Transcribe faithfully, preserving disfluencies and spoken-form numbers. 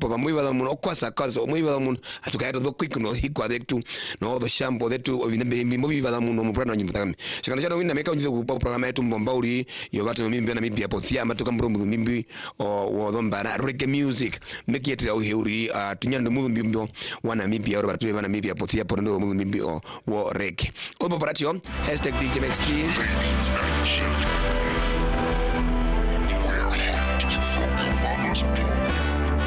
papa mwiba muno okwasa kazo mwiba muno atukaito do quick no hikwa dektu no do shambo dektu obinde mwiba muno mu prana nyimbo tambi shikana chano winna meka unjize ku program yetu mbombauli yo gato mimbi na mimbi hapo thia matoka mbombo mimbi o wodhomba na reggae music mekietira uheuri tunyando mu mimbi wana mimbi ya batu bana mimbi hapo thia pondo mu mimbi o wo reggae obo paratio hashtag D J Max T We're hacked from the mother's